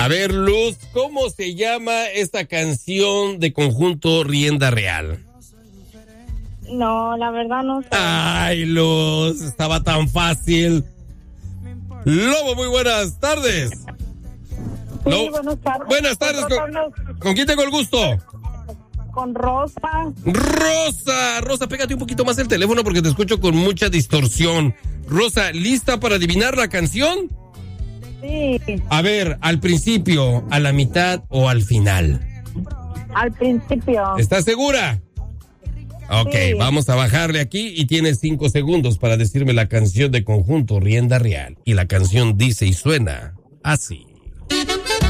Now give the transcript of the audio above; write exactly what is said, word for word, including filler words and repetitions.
A ver, Luz, ¿cómo se llama esta canción de conjunto Rienda Real? No, la verdad no sé. Ay, Luz, estaba tan fácil. Lobo, muy buenas tardes. Sí, Lobo, buenas tardes. buenas tardes. ¿Con, ¿Con quién tengo el gusto? Con Rosa. Rosa, Rosa, pégate un poquito más el teléfono porque te escucho con mucha distorsión. Rosa, ¿lista para adivinar la canción? Sí. A ver, ¿al principio, a la mitad o al final? Al principio. ¿Estás segura? Ok, sí. Vamos a bajarle aquí y tienes cinco segundos para decirme la canción de conjunto Rienda Real. Y la canción dice y suena así.